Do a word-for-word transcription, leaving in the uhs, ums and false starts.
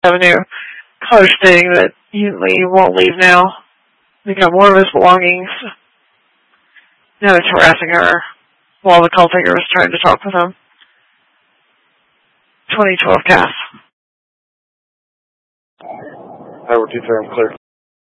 Avenue college stating that he, he won't leave now. He got more of his belongings. Now he's harassing her while the cult taker was trying to talk with him. twenty twelve C A S. Howard two three, I'm clear.